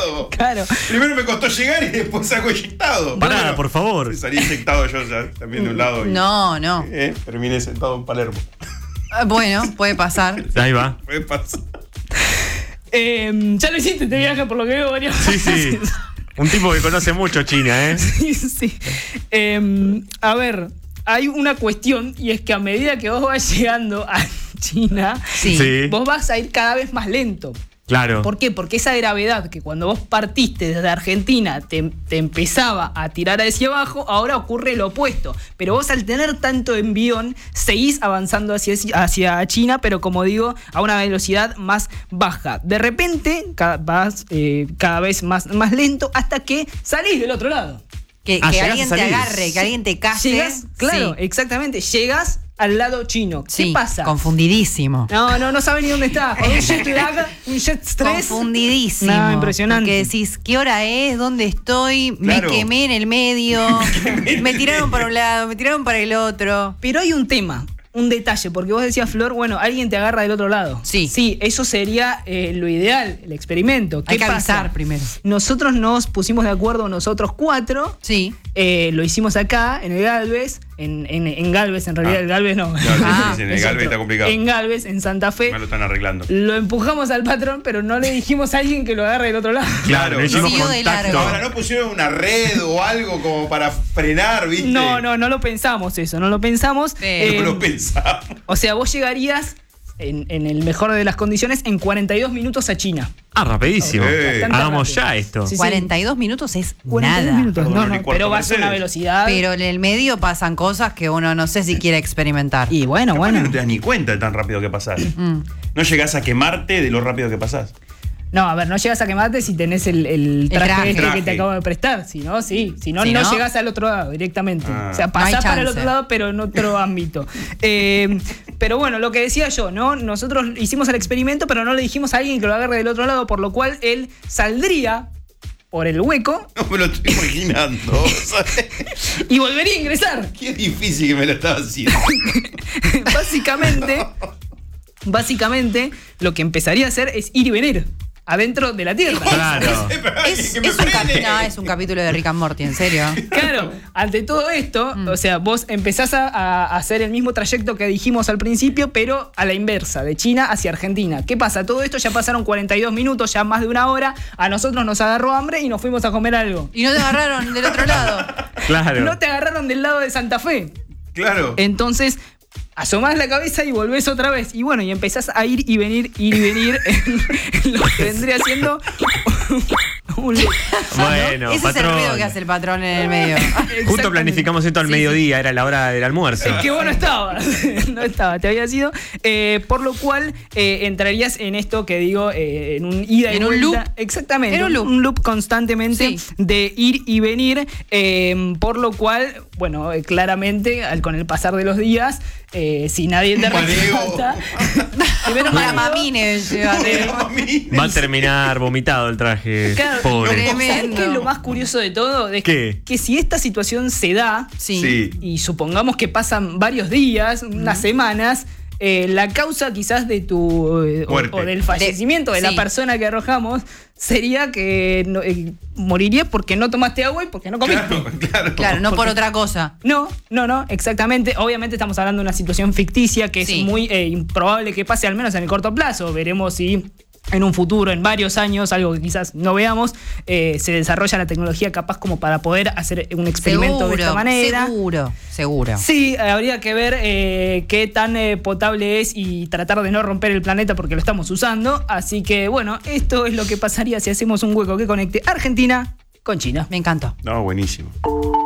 inyectado. Claro. Primero me costó llegar y después salgo inyectado. Pará, por favor. Sí, salí inyectado yo ya, también de un lado. No. Terminé sentado en Palermo. Bueno, puede pasar. Ahí va. Puede pasar. Ya lo hiciste este viaje, por lo que veo varias Sí. veces. Un tipo que conoce mucho China, ¿eh? Sí. A ver, hay una cuestión y es que a medida que vos vas llegando a China, Sí. vos vas a ir cada vez más lento. Claro. ¿Por qué? Porque esa gravedad que cuando vos partiste desde Argentina te empezaba a tirar hacia abajo, ahora ocurre lo opuesto. Pero vos al tener tanto envión, seguís avanzando hacia China, pero como digo, a una velocidad más baja. De repente vas cada vez más lento hasta que salís del otro lado. Que llegás alguien a te salir. agarre, que alguien te case. Llegas, claro, Sí. exactamente. Llegas al lado chino. ¿Qué Sí, pasa? Confundidísimo. No sabe ni dónde está. Con un jet lag, un jet stress. Confundidísimo. No, impresionante. Que decís, ¿qué hora es? ¿Dónde estoy? Claro. Me quemé en el medio. Me tiraron para un lado, me tiraron para el otro. Pero hay un tema, un detalle, porque vos decías, Flor, bueno, alguien te agarra del otro lado. Sí. Sí, eso sería lo ideal, el experimento. ¿Qué Hay que pasa? avisar primero. Nosotros nos pusimos de acuerdo, nosotros 4. Sí. Lo hicimos acá, en el Galvez, en Galvez, en realidad el Galvez no. No, sí, en el es Galvez otro. está complicado. En Galvez, en Santa Fe. Me lo están arreglando. Lo empujamos al patrón, pero no le dijimos a alguien que lo agarre del otro lado. Claro, no hicimos Siguió de contacto. largo. Ahora, ¿no pusieron una red o algo como para frenar, viste? No lo pensamos eso, no lo pensamos. No lo pensaba. O sea, vos llegarías, en el mejor de las condiciones, en 42 minutos a China. Ah, rapidísimo. Bastante Hagamos rápido. ya esto. Sí, 42 minutos es 42 nada. minutos. Perdón, No, y cuarto pero vas a una Mercedes. velocidad. Pero en el medio pasan cosas que uno no sé si quiere experimentar. Y bueno. No te das ni cuenta de tan rápido que pasás. No llegás a quemarte de lo rápido que pasás. No, a ver, no llegas a quemarte si tenés el traje este traje. que te acabo de prestar. Si no, sí. Si no, Si no no, llegás al otro lado directamente. Ah. O sea, No hay pasás para el chance. otro lado, pero en otro ámbito. Pero bueno, lo que decía yo, ¿no? Nosotros hicimos el experimento, pero no le dijimos a alguien que lo agarre del otro lado, por lo cual él saldría por el hueco No me lo estoy imaginando. ¿Sabes? y volvería a ingresar. Qué difícil que me lo estaba haciendo. Básicamente, lo que empezaría a hacer es ir y venir adentro de la Tierra. Claro. Es un capítulo de Rick and Morty, en serio. Claro, ante todo esto, o sea, vos empezás a hacer el mismo trayecto que dijimos al principio, pero a la inversa, de China hacia Argentina. ¿Qué pasa? Todo esto ya pasaron 42 minutos, ya más de una hora. A nosotros nos agarró hambre y nos fuimos a comer algo. Y no te agarraron del otro lado. Claro. No te agarraron del lado de Santa Fe. Claro. Entonces, asomás la cabeza y volvés otra vez. Y bueno, y empezás a ir y venir en lo que vendría siendo un loop. Bueno, Ese es el patrón. ruido que hace el patrón en el medio. Justo Exactamente. planificamos esto al mediodía, era la hora del almuerzo. Es que vos no estabas, te habías ido. Por lo cual entrarías en esto que digo, en un ida y En un vuelta. loop. Exactamente. En un loop. Un loop constantemente Sí. de ir y venir. Por lo cual, bueno, claramente, con el pasar de los días, si nadie te Mareo. rescata. Primero Para mareo. mamines, llévate. Va a terminar vomitado el traje. Claro, Pobre. Tremendo. ¿Sabés qué es lo más curioso de todo? Es ¿Qué? que si esta situación se da, Sí. Sí. y supongamos que pasan varios días, unas semanas, la causa quizás de tu Muerte. o del fallecimiento de la sí. persona que arrojamos sería que morirías porque no tomaste agua y porque no comiste. Claro. Claro, no por otra cosa. No, exactamente. Obviamente estamos hablando de una situación ficticia que Sí. es muy improbable que pase, al menos en el corto plazo. Veremos si en un futuro, en varios años, algo que quizás no veamos, se desarrolla la tecnología capaz como para poder hacer un experimento de esta manera. Seguro. Sí, habría que ver qué tan potable es y tratar de no romper el planeta porque lo estamos usando. Así que bueno, esto es lo que pasaría si hacemos un hueco que conecte Argentina con China. Me encantó. No, buenísimo.